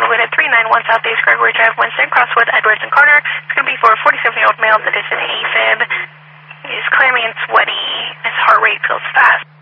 located at 391 Southeast Gregory Drive, Winston, Crosswood, Edwards, and Carter. It's going to be for a 47-year-old male that is in AFib. He's clammy and sweaty. His heart rate feels fast.